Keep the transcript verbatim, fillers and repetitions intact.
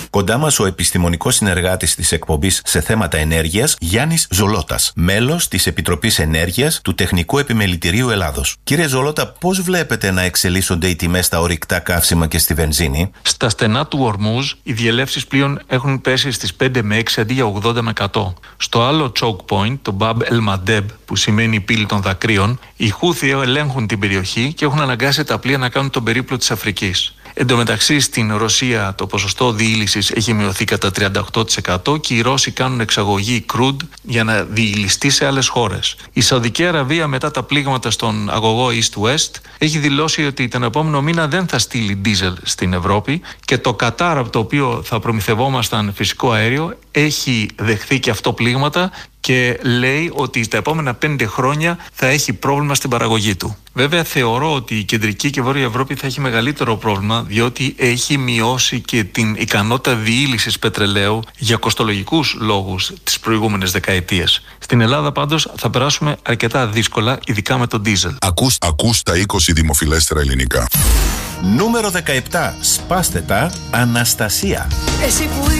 Κοντά μας ο επιστημονικός συνεργάτης της εκπομπής σε θέματα ενέργειας, Γιάννης Ζολώτας, μέλος της Επιτροπής Ενέργειας του Τεχνικού Επιμελητηρίου Ελλάδος. Κύριε Ζολώτα, πώς βλέπετε να εξελίσσονται οι τιμές στα ορυκτά καύσιμα και στη βενζίνη? Στα στενά του Ορμούζ, οι διελεύσεις πλοίων έχουν πέσει στις πέντε με έξι αντί για ογδόντα με εκατό. Στο άλλο choke point, το Bab el Mandeb, που σημαίνει η πύλη των δακρύων, οι Χούθι ελέγχουν την περιοχή και έχουν αναγκάσει τα πλοία να κάνουν τον περίπλο της Αφρικής. Εν τω μεταξύ, στην Ρωσία το ποσοστό διήλυσης έχει μειωθεί κατά τριάντα οκτώ τοις εκατό και οι Ρώσοι κάνουν εξαγωγή crude για να διηλυστεί σε άλλες χώρες. Η Σαουδική Αραβία, μετά τα πλήγματα στον αγωγό East-West, έχει δηλώσει ότι τον επόμενο μήνα δεν θα στείλει ντίζελ στην Ευρώπη, και το Κατάρ, από το οποίο θα προμηθευόμασταν φυσικό αέριο, έχει δεχθεί και αυτό πλήγματα και λέει ότι τα επόμενα πέντε χρόνια θα έχει πρόβλημα στην παραγωγή του. Βέβαια, θεωρώ ότι η κεντρική και βόρεια Ευρώπη θα έχει μεγαλύτερο πρόβλημα, διότι έχει μειώσει και την ικανότητα διήλυσης πετρελαίου για κοστολογικούς λόγους τις προηγούμενες δεκαετίες. Στην Ελλάδα πάντως θα περάσουμε αρκετά δύσκολα, ειδικά με τον ντίζελ. Ακούς, ακούς τα είκοσι δημοφιλέστερα ελληνικά. Νούμερο δεκαεπτά. Σπάστε τα, Αναστασία. Εσύ που